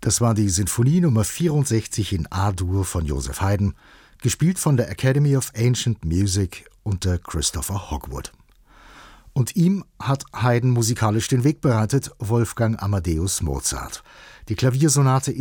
Das war die Sinfonie Nummer 64 in A-Dur von Joseph Haydn, gespielt von der Academy of Ancient Music unter Christopher Hogwood. Und ihm hat Haydn musikalisch den Weg bereitet, Wolfgang Amadeus Mozart. Die Klaviersonate